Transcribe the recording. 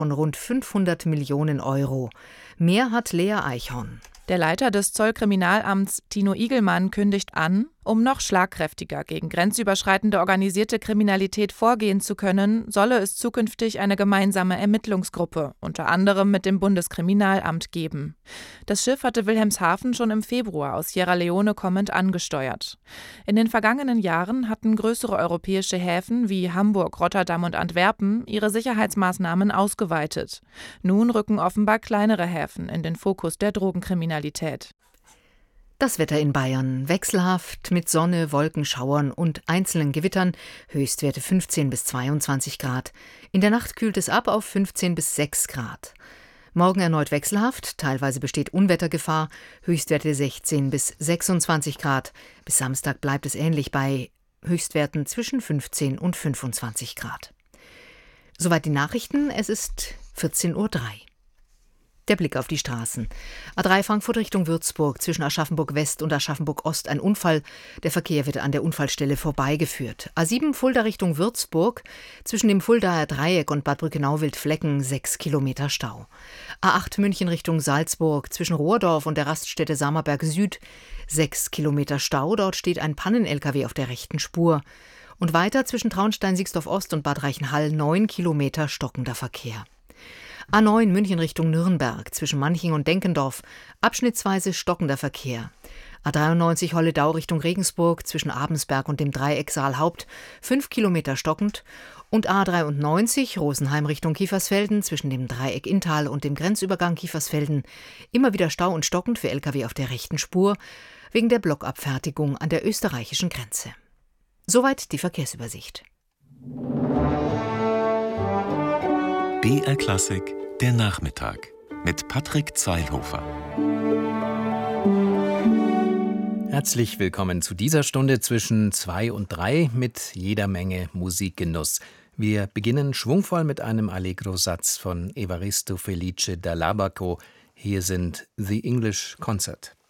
von rund 500 Millionen Euro. Mehr hat Lea Eichhorn. Der Leiter des Zollkriminalamts, Tino Igelmann, kündigt an, um noch schlagkräftiger gegen grenzüberschreitende organisierte Kriminalität vorgehen zu können, solle es zukünftig eine gemeinsame Ermittlungsgruppe, unter anderem mit dem Bundeskriminalamt, geben. Das Schiff hatte Wilhelmshaven schon im Februar aus Sierra Leone kommend angesteuert. In den vergangenen Jahren hatten größere europäische Häfen wie Hamburg, Rotterdam und Antwerpen ihre Sicherheitsmaßnahmen ausgeweitet. Nun rücken offenbar kleinere Häfen in den Fokus der Drogenkriminalität. Das Wetter in Bayern. Wechselhaft mit Sonne, Wolken, Schauern und einzelnen Gewittern. Höchstwerte 15 bis 22 Grad. In der Nacht kühlt es ab auf 15 bis 6 Grad. Morgen erneut wechselhaft. Teilweise besteht Unwettergefahr. Höchstwerte 16 bis 26 Grad. Bis Samstag bleibt es ähnlich bei Höchstwerten zwischen 15 und 25 Grad. Soweit die Nachrichten. Es ist 14:03 Uhr. Der Blick auf die Straßen. A3 Frankfurt Richtung Würzburg, zwischen Aschaffenburg West und Aschaffenburg Ost ein Unfall. Der Verkehr wird an der Unfallstelle vorbeigeführt. A7 Fulda Richtung Würzburg, zwischen dem Fuldaer Dreieck und Bad Brückenau-Wildflecken 6 Kilometer Stau. A8 München Richtung Salzburg, zwischen Rohrdorf und der Raststätte Samerberg Süd 6 Kilometer Stau. Dort steht ein Pannen-LKW auf der rechten Spur. Und weiter zwischen Traunstein-Siegsdorf Ost und Bad Reichenhall 9 Kilometer stockender Verkehr. A9 München Richtung Nürnberg, zwischen Manching und Denkendorf, abschnittsweise stockender Verkehr. A93 Holledau Richtung Regensburg, zwischen Abensberg und dem Dreieck Saalhaupt, 5 Kilometer stockend. Und A93 Rosenheim Richtung Kiefersfelden, zwischen dem Dreieck Inntal und dem Grenzübergang Kiefersfelden, immer wieder Stau und stockend für Lkw auf der rechten Spur, wegen der Blockabfertigung an der österreichischen Grenze. Soweit die Verkehrsübersicht. BR Klassik, der Nachmittag mit Patrick Zweilhofer. Herzlich willkommen zu dieser Stunde zwischen 2 und 3 mit jeder Menge Musikgenuss. Wir beginnen schwungvoll mit einem Allegro-Satz von Evaristo Felice da Labaco. Hier sind The English Concert.